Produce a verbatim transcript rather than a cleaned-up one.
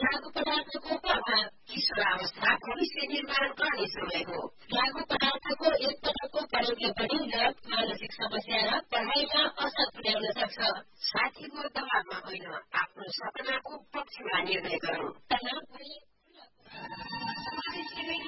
लागू पदार्थको प्रभाव किशोरावस्था भविष्य निर्माण गर्ने समय हो। लागू पदार्थको एक पटकको प्रयोगले पनि लत, मानसिक समस्या र पढाइमा असर पुर्याउन सक्छ। साथीको दबावमा होइन, आफ्नो सपनाको पक्षमा निर्णय गरौं। तनाव